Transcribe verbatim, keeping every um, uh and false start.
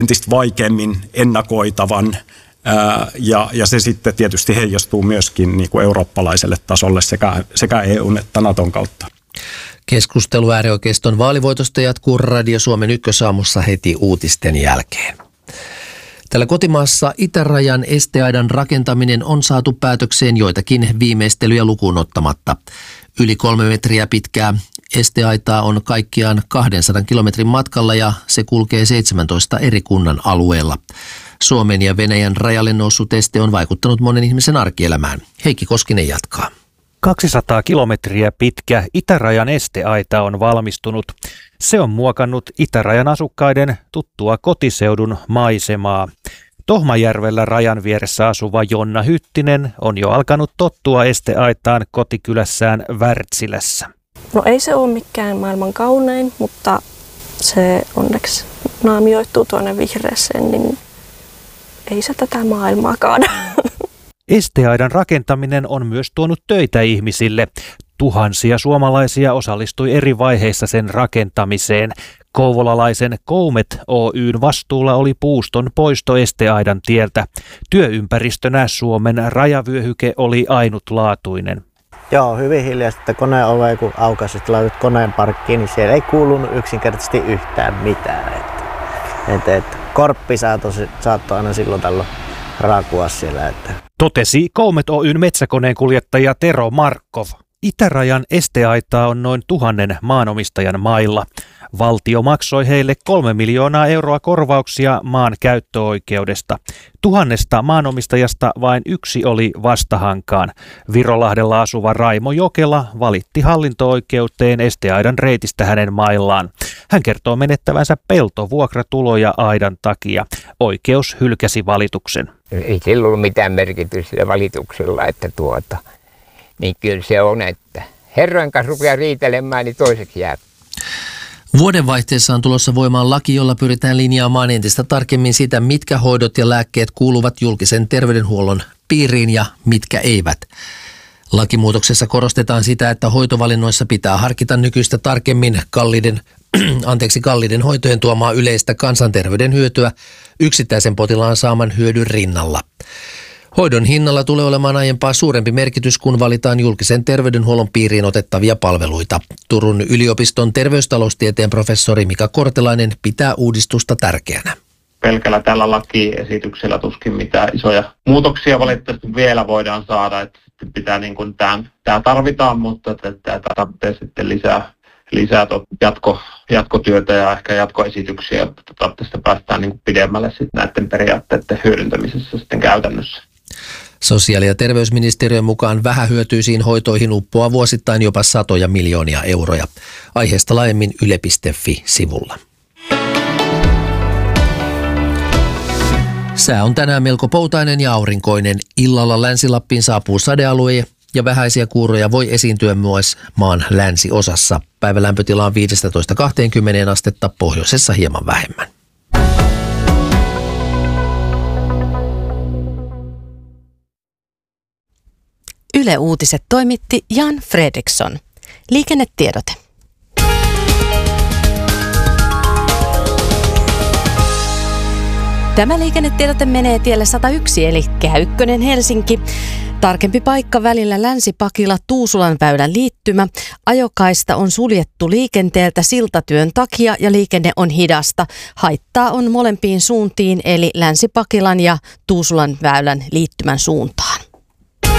entistä vaikeammin ennakoitavan. Ja, ja se sitten tietysti heijastuu myöskin niin kuin eurooppalaiselle tasolle sekä, sekä E U:n että Naton kautta. Keskustelu äärioikeiston vaalivoitosta jatkuu Radio Suomen ykkösaamussa heti uutisten jälkeen. Tällä kotimaassa itärajan esteaidan rakentaminen on saatu päätökseen joitakin viimeistelyjä lukuun ottamatta. Yli kolme metriä pitkää esteaitaa on kaikkiaan kahdensadan kilometrin matkalla ja se kulkee seitsemäntoista eri kunnan alueella. Suomen ja Venäjän rajalle noussut este on vaikuttanut monen ihmisen arkielämään. Heikki Koskinen jatkaa. kaksisataa kilometriä pitkä itärajan esteaita on valmistunut. Se on muokannut itärajan asukkaiden tuttua kotiseudun maisemaa. Tohmajärvellä rajan vieressä asuva Jonna Hyttinen on jo alkanut tottua esteaitaan kotikylässään Wärtsilässä. No ei se ole mikään maailman kaunein, mutta se onneksi naamioituu tuonne vihreäseen, niin ei se tätä maailmaa kaada. Esteaidan rakentaminen on myös tuonut töitä ihmisille. Tuhansia suomalaisia osallistui eri vaiheissa sen rakentamiseen. Kouvolalaisen Koumet Oy:n vastuulla oli puuston poisto esteaidan tieltä. Työympäristönä Suomen rajavyöhyke oli ainutlaatuinen. Joo, hyvin hiljaista. Koneen ove, kun aukaisit, laitat koneen parkkiin, niin siellä ei kuulunut yksinkertaisesti yhtään mitään. Että, että, että korppi saattoi aina silloin tällöin raakua siellä. Että. Totesi Koumet Oy:n metsäkoneen kuljettaja Tero Markkov. Itärajan esteaitaa on noin tuhannen maanomistajan mailla. Valtio maksoi heille kolme miljoonaa euroa korvauksia maan käyttöoikeudesta. Tuhannesta maanomistajasta vain yksi oli vastahankaan. Virolahdella asuva Raimo Jokela valitti hallinto-oikeuteen esteaidan reitistä hänen maillaan. Hän kertoo menettävänsä peltovuokratuloja aidan takia. Oikeus hylkäsi valituksen. Ei sillä ollut mitään merkitystä valituksella, että tuota, niin kyllä se on, että herrojen kanssa rupeaa riitelemään, niin toiseksi jää. Vuodenvaihteessa on tulossa voimaan laki, jolla pyritään linjaamaan entistä tarkemmin sitä, mitkä hoidot ja lääkkeet kuuluvat julkisen terveydenhuollon piiriin ja mitkä eivät. Lakimuutoksessa korostetaan sitä, että hoitovalinnoissa pitää harkita nykyistä tarkemmin kalliiden, anteeksi, kalliiden hoitojen tuomaa yleistä kansanterveyden hyötyä yksittäisen potilaan saaman hyödyn rinnalla. Hoidon hinnalla tulee olemaan aiempaa suurempi merkitys, kun valitaan julkisen terveydenhuollon piiriin otettavia palveluita. Turun yliopiston terveystaloustieteen professori Mika Kortelainen pitää uudistusta tärkeänä. Pelkällä tällä lakiesityksellä tuskin mitään isoja muutoksia valitettavasti vielä voidaan saada. Että sitten pitää niin kuin tämä, tämä tarvitaan, mutta tämä tarvitsee sitten lisää, lisää jatko, jatkotyötä ja ehkä jatkoesityksiä, jotta tästä päästään niin kuin pidemmälle sitten näiden periaatteiden hyödyntämisessä sitten käytännössä. Sosiaali- ja terveysministeriön mukaan vähähyötyisiin hoitoihin uppoaa vuosittain jopa satoja miljoonia euroja. Aiheesta laajemmin yle piste fi-sivulla. Sää on tänään melko poutainen ja aurinkoinen. Illalla Länsi-Lappiin saapuu sadealue ja vähäisiä kuuroja voi esiintyä myös maan länsiosassa. Päivän lämpötila on viisitoista kaksikymmentä astetta, pohjoisessa hieman vähemmän. Yle Uutiset toimitti Jan Fredriksson. Liikennetiedote. Tämä liikennetiedote menee tielle sata yksi eli Kehä ykkönen Helsinki. Tarkempi paikka välillä Länsi-Pakila Tuusulan väylän liittymä. Ajokaista on suljettu liikenteeltä siltatyön takia ja liikenne on hidasta. Haittaa on molempiin suuntiin eli Länsi-Pakilan ja Tuusulan väylän liittymän suuntaan.